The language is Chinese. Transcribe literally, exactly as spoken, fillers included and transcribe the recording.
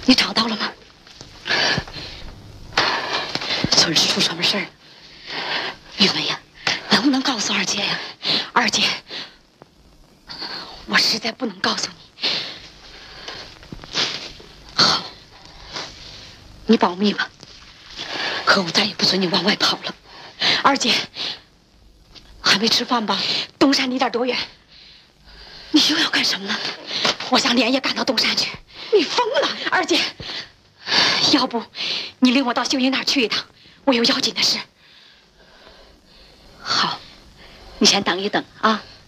你找到了吗？村里出什么事儿？玉梅呀，能不能告诉二姐呀？二姐，我实在不能告诉你。好，你保密吧。可我再也不准你往外跑了。二姐，还没吃饭吧？东山离这儿多远？你又要干什么呢？我想连夜赶到东山去。你疯了，二姐！要不你领我到秀英那儿去一趟，我有要紧的事。好，你先等一等啊。